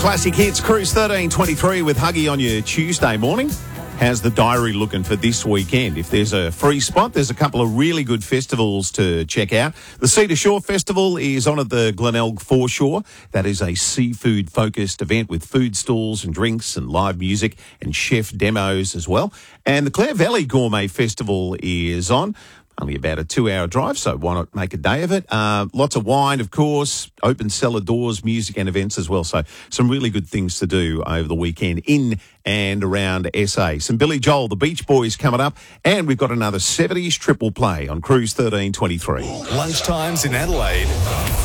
Classic Hits, Cruise 1323 with Huggy on your Tuesday morning. How's the diary looking for this weekend? If there's a free spot, there's a couple of really good festivals to check out. The Cedar Shore Festival is on at the Glenelg Foreshore. That is a seafood-focused event with food stalls and drinks and live music and chef demos as well. And the Clare Valley Gourmet Festival is on. Only about a 2-hour drive, so why not make a day of it? Lots of wine, of course, open cellar doors, music and events as well. So some really good things to do over the weekend in and around SA. Some Billy Joel, the Beach Boys coming up, and we've got another 70s triple play on Cruise 1323. Lunchtimes in Adelaide.